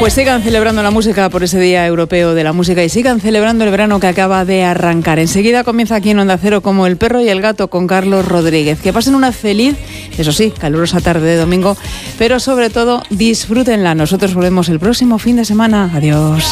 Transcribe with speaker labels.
Speaker 1: Pues sigan celebrando la música por ese Día Europeo de la Música y sigan celebrando el verano que acaba de arrancar. Enseguida comienza aquí en Onda Cero Como el perro y el gato con Carlos Rodríguez. Que pasen una feliz, eso sí, calurosa tarde de domingo, pero sobre todo disfrútenla. Nosotros volvemos el próximo fin de semana. Adiós.